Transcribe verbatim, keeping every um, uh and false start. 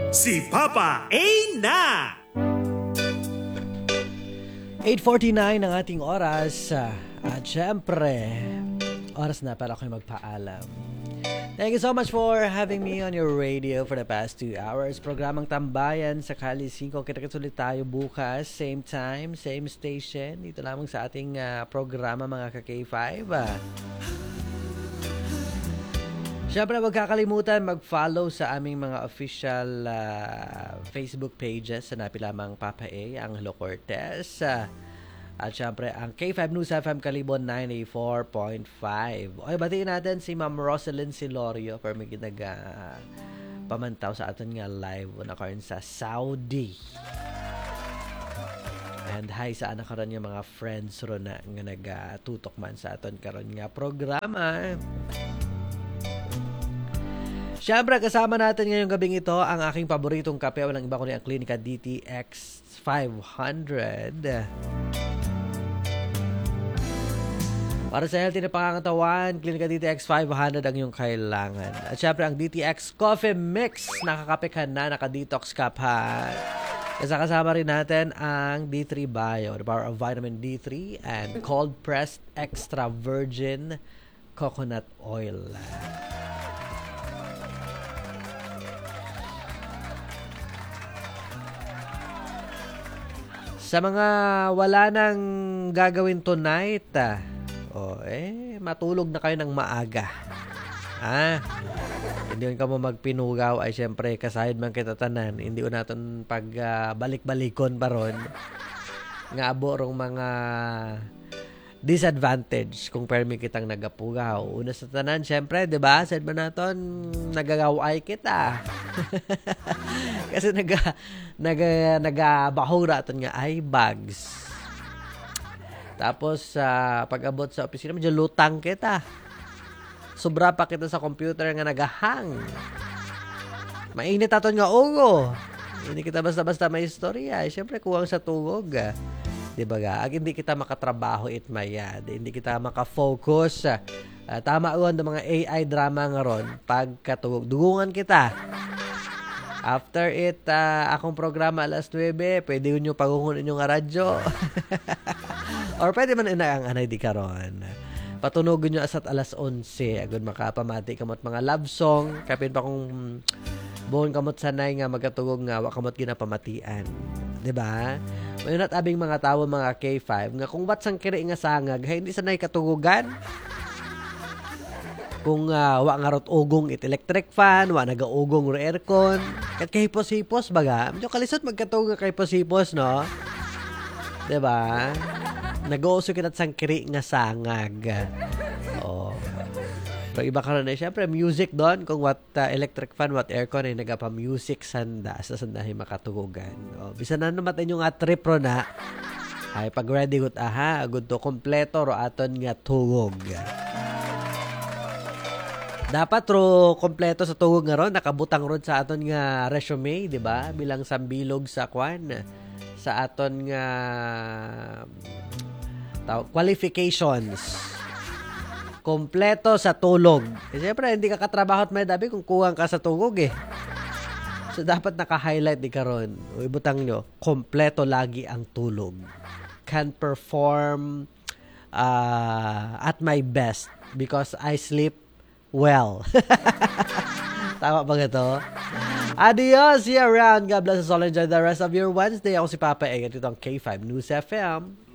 Si Papa A na! eight forty-nine ang ating oras. At syempre, oras na para ako'y magpaalam. Thank you so much for having me on your radio for the past two hours. Programang Tambayan sa Kali five. Kita-kits ulit tayo bukas. Same time, same station. Dito lamang sa ating uh, programa mga ka-K five. Ah. Siyempre, huwag kakalimutan mag-follow sa aming mga official uh, Facebook pages. Hanapin lamang Papa A, Angelo Cortez. Uh, at siyempre, ang K five News F M Kalibon ninety-four point five. Okay, batiin natin si Ma'am Rosalyn Silorio para may ginag uh, pamantaw sa atin nga live na karon sa Saudi. And hi sa anak karon yung mga friends ro na nga nagatutok man sa aton karon nga programa. Siyempre, kasama natin ngayong gabing ito ang aking paboritong kape. Walang iba kundi ang Klinika D T X five hundred. Para sa healthy na pangangatawan, Klinika D T X five hundred ang iyong kailangan. At siyempre, ang D T X Coffee Mix. Nakakape ka na, naka-detox ka pa. Kasi kasama rin natin ang D three Bio, the power of vitamin D three and cold-pressed extra virgin coconut oil. Sa mga wala nang gagawin tonight, ah, oh, eh, matulog na kayo ng maaga. Ah, hindi ka mo magpinugaw, ay syempre, kasahid man kita tanan. Hindi ko natin pag uh, balik-balikon pa ron. Nga abo rong mga disadvantage kung permi kitang nagapugaw. Una sa tanan, syempre, di ba? Said ba natin, nagagaway kita. Kasi naga, naga, nagabahura ito nga eye bags. Tapos, uh, pag-abot sa opisina, medyo lutang kita. Sobra pa kita sa computer nga nagahang. Mainit aton nga ugo. Hindi kita basta-basta may istorya. Siyempre, kuwang sa tugog. Ah. Diba ga? Ag hindi kita makatrabaho it mayad. Hindi kita makafocus. Uh, tama ron ng mga A I drama nga ron. Pagkatugog. Dugungan kita. After it, uh, akong programa alas nuwebe, pwede yun yung pagungunin yung radyo. Or pwede man ina ang anay di karon. Patunogin nyo asat alas onse. Agad makapamati kamot mga love song. Kapin pa kung buon kamot sanay nga magkatugog nga wakamot ginapamatian. Diba? Mayroon at abing mga tao mga K five nga kung wat sang kiri nga sangag, hay, hindi sanay katugugan. Kung uh, wa nga rot ugong it electric fan, wa naga-ugong ro aircon. Kat kahipos-hipos baga. Medyo kalisod magkatugog nga kahipos-hipos, no? Diba? Nag-uuso kinat sang kiri nga sangag. Oh. Pero iba ka rin eh. Siyempre, music doon. Kung what uh, electric fan, what aircon ay nagapa-music sanda sa sandahin makatugugan. Oh, bisa na naman yung nga trip ro na. Ay, pag ready gut aha, good to kompleto ro aton nga tugog. Dapat ro kompleto sa tugog nga ron, nakabutang ron sa aton nga resume, di ba? Bilang sambilog sa kwan. Sa aton nga taw, qualifications. Kompleto sa tulog. Eh, siyempre, hindi ka katrabaho at may dabi kung kuwang ka sa tugog eh. So, dapat naka-highlight di karon. O ibutang nyo, kompleto lagi ang tulog. Can perform uh, at my best because I sleep well. Tama ba ito? Adios, see you around. God bless us all. Enjoy the rest of your Wednesday. Ako si Papa Egg at ito ang K five News F M.